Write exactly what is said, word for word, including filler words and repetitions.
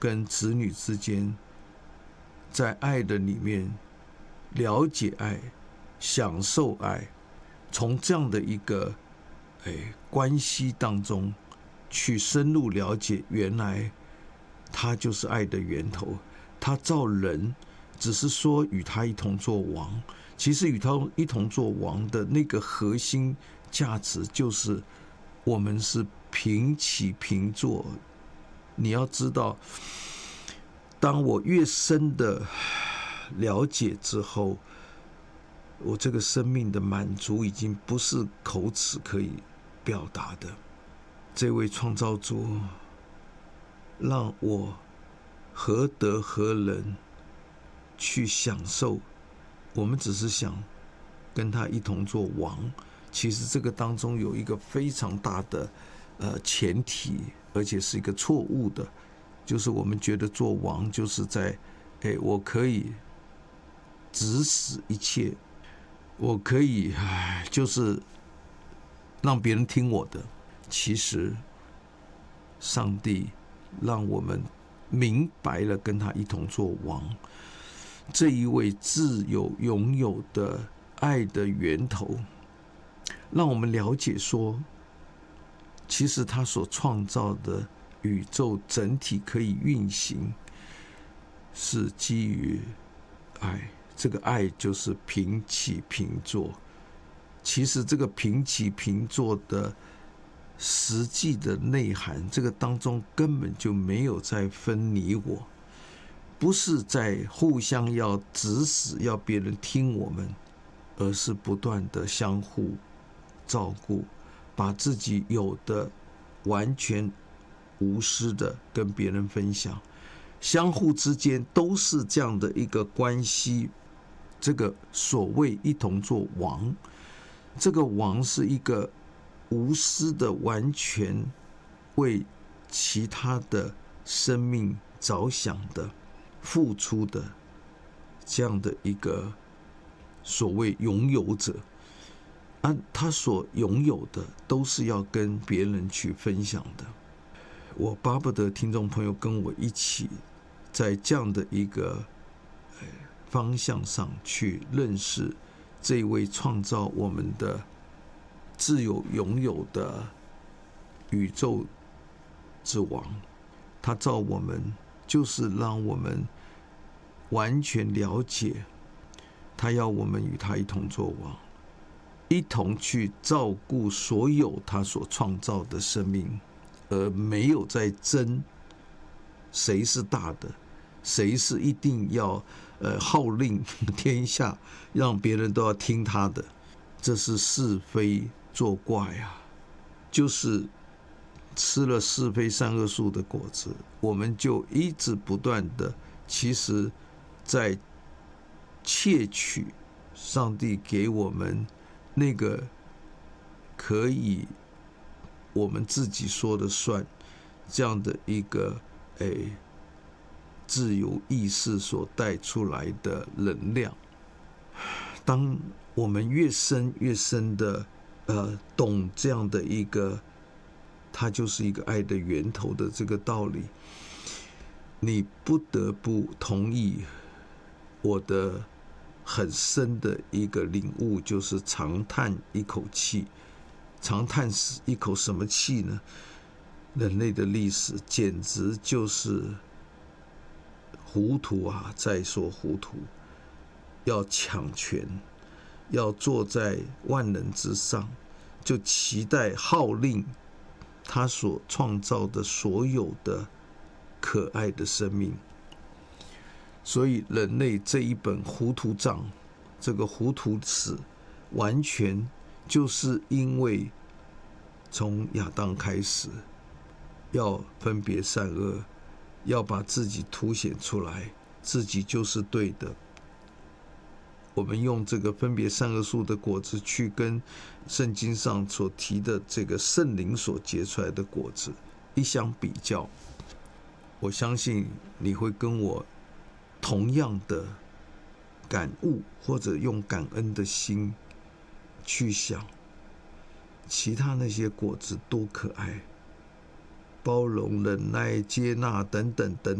跟子女之间，在爱的里面了解爱，享受爱，从这样的一个哎关系当中去深入了解，原来他就是爱的源头。他造人只是说与他一同做王，其实与他一同做王的那个核心价值就是我们是平起平坐。你要知道，当我越深的了解之后，我这个生命的满足已经不是口齿可以表达的。这位创造主让我何德何能去享受，我们只是想跟他一同做王，其实这个当中有一个非常大的呃前提，而且是一个错误的，就是我们觉得做王就是在哎，我可以指使一切，我可以唉就是让别人听我的。其实上帝让我们明白了跟他一同做王，这一位自有拥有的爱的源头，让我们了解说，其实他所创造的宇宙整体可以运行，是基于爱。这个爱就是平起平坐。其实这个平起平坐的实际的内涵，这个当中根本就没有在分你我，不是在互相要指使，要别人听我们，而是不断的相互照顾，把自己有的完全无私的跟别人分享，相互之间都是这样的一个关系。这个所谓一同做王，这个王是一个无私的，完全为其他的生命着想的，付出的，这样的一个所谓拥有者。啊，他所拥有的都是要跟别人去分享的。我巴不得听众朋友跟我一起在这样的一个方向上去认识这位创造我们的自有拥有的宇宙之王。他造我们就是让我们完全了解，他要我们与他一同作王，一同去照顾所有他所创造的生命，而没有在争谁是大的，谁是一定要呃号令天下，让别人都要听他的，这是是非作怪啊！就是吃了是非善恶树的果子，我们就一直不断的，其实在窃取上帝给我们那个可以我们自己说了算这样的一个诶自由意识所带出来的能量。当我们越深越深的呃懂这样的一个，它就是一个爱的源头的这个道理，你不得不同意我的很深的一个领悟，就是长叹一口气。长叹一口什么气呢？人类的历史简直就是糊涂啊，再说糊涂，要抢权，要坐在万人之上，就期待号令他所创造的所有的可爱的生命。所以人类这一本糊涂账，这个糊涂史，完全就是因为从亚当开始要分别善恶，要把自己凸显出来，自己就是对的。我们用这个分别善恶树的果子去跟圣经上所提的这个圣灵所结出来的果子一相比较，我相信你会跟我同样的感悟，或者用感恩的心去想，其他那些果子多可爱，包容、忍耐、接纳等等等